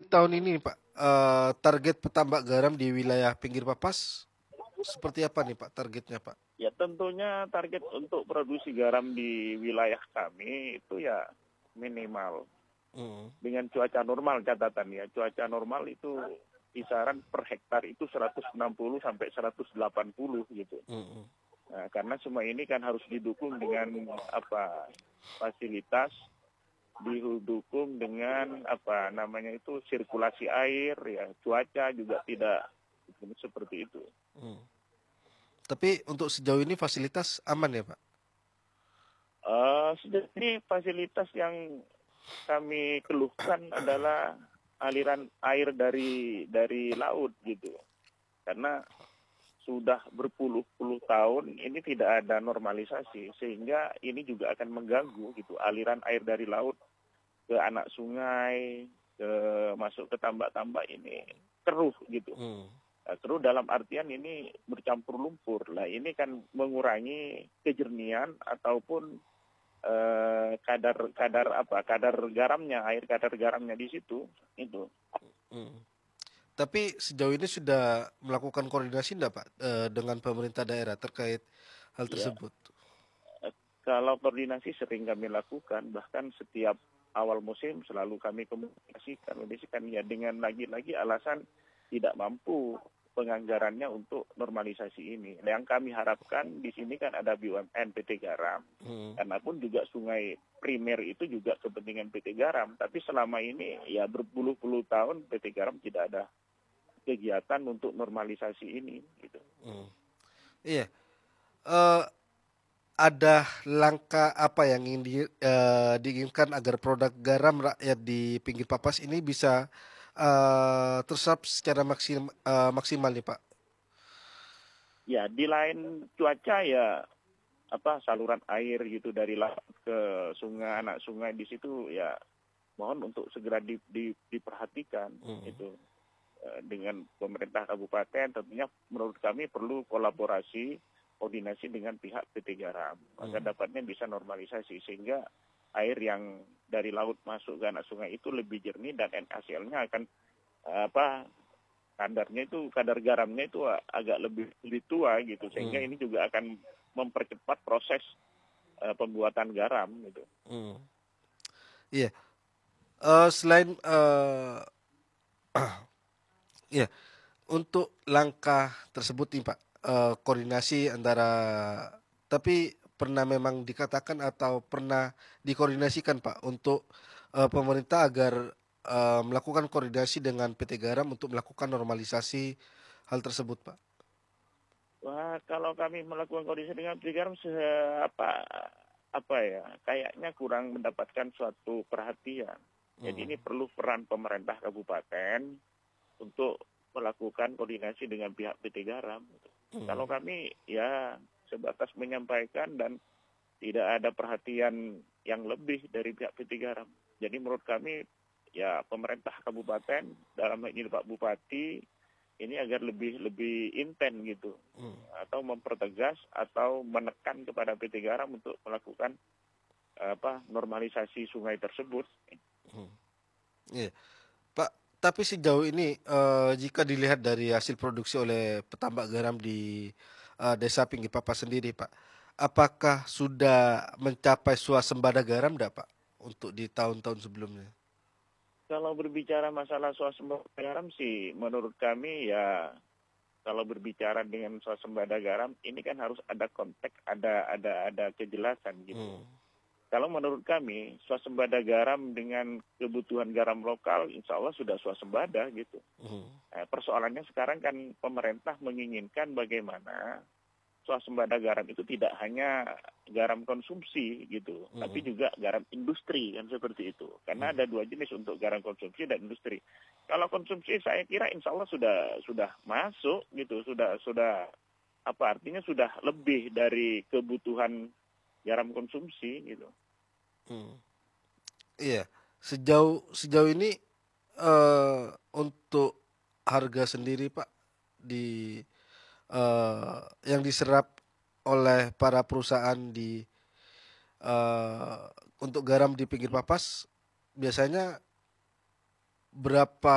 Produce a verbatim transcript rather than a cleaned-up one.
tahun ini Pak, eh, target petambak garam di wilayah pinggir Papas seperti apa nih Pak targetnya Pak? Ya tentunya target untuk produksi garam di wilayah kami itu ya minimal Hmm. dengan cuaca normal, catatan ya, cuaca normal itu kisaran per hektar itu seratus enam puluh sampai seratus delapan puluh gitu. Hmm. Nah, karena semua ini kan harus didukung dengan apa fasilitas, didukung dengan apa namanya itu sirkulasi air, ya cuaca juga tidak seperti itu. Hmm. Tapi untuk sejauh ini fasilitas aman ya Pak? Uh, sejauh ini fasilitas yang kami keluhkan adalah aliran air dari dari laut gitu, karena sudah berpuluh-puluh tahun ini tidak ada normalisasi, sehingga ini juga akan mengganggu gitu aliran air dari laut ke anak sungai, ke masuk ke tambak-tambak ini keruh gitu. Hmm. Nah, keruh dalam artian ini bercampur lumpur. Lah ini kan mengurangi kejernihan ataupun eh, kadar kadar apa kadar garamnya, air kadar garamnya di situ itu. Hmm. Tapi sejauh ini sudah melakukan koordinasi enggak Pak eh, dengan pemerintah daerah terkait hal Ya, tersebut? eh, kalau koordinasi sering kami lakukan, bahkan setiap awal musim selalu kami komunikasikan, komunikasikan ya dengan lagi-lagi alasan tidak mampu penganggarannya untuk normalisasi ini. Yang kami harapkan di sini kan ada B U M N P T Garam, Hmm. karena pun juga sungai primer itu juga kepentingan P T Garam, tapi selama ini ya berpuluh-puluh tahun P T Garam tidak ada kegiatan untuk normalisasi ini gitu. Hmm. Iya. Eh, ada langkah apa yang ingin di, eh, diinginkan agar produk garam rakyat di pinggir Papas ini bisa eh, terserap secara maksim, eh, maksimal nih Pak? Ya di lain cuaca ya apa saluran air gitu dari laut ke sungai, anak sungai di situ ya mohon untuk segera di, di, diperhatikan Hmm. itu. Eh, dengan pemerintah kabupaten tentunya menurut kami perlu kolaborasi koordinasi dengan pihak P T Garam agar Hmm. dapatnya bisa normalisasi sehingga air yang dari laut masuk ke anak sungai itu lebih jernih dan N A C L-nya akan eh, apa kadarnya itu kadar garamnya itu agak lebih lebih tua gitu, sehingga Hmm. ini juga akan mempercepat proses uh, pembuatan garam gitu. Hmm. Iya. Eh, selain eh ya untuk langkah tersebut nih Pak, eh, koordinasi antara tapi pernah memang dikatakan atau pernah dikoordinasikan Pak untuk eh, pemerintah agar eh, melakukan koordinasi dengan P T Garam untuk melakukan normalisasi hal tersebut Pak. Wah, kalau kami melakukan koordinasi dengan P T Garam se apa apa ya, kayaknya kurang mendapatkan suatu perhatian. Jadi Hmm. ini perlu peran pemerintah kabupaten untuk melakukan koordinasi dengan pihak P T Garam. Hmm. Kalau kami ya sebatas menyampaikan dan tidak ada perhatian yang lebih dari pihak P T Garam. Jadi menurut kami ya pemerintah kabupaten dalam hal ini Pak Bupati ini agar lebih lebih inten gitu, Hmm. atau mempertegas atau menekan kepada P T Garam untuk melakukan apa normalisasi sungai tersebut. Hmm. Iya. Pak, tapi sejauh ini eh, jika dilihat dari hasil produksi oleh petambak garam di eh, Desa Pinggir Papas sendiri, Pak, apakah sudah mencapai swasembada garam enggak, Pak, untuk di tahun-tahun sebelumnya? Kalau berbicara masalah swasembada garam sih, menurut kami ya kalau berbicara dengan swasembada garam ini kan harus ada konteks, ada ada ada kejelasan gitu. Hmm. Kalau menurut kami swasembada garam dengan kebutuhan garam lokal, insya Allah sudah swasembada gitu. Hmm. Nah, persoalannya sekarang kan pemerintah menginginkan bagaimana swasembada garam itu tidak hanya garam konsumsi gitu, Hmm. tapi juga garam industri kan seperti itu. Karena Hmm. ada dua jenis untuk garam konsumsi dan industri. Kalau konsumsi saya kira insya Allah sudah sudah masuk gitu, sudah sudah apa artinya sudah lebih dari kebutuhan garam konsumsi gitu. Hmm. Iya, sejauh sejauh ini eh, untuk harga sendiri, Pak, di eh, yang diserap oleh para perusahaan di eh, untuk garam di pinggir Papas biasanya berapa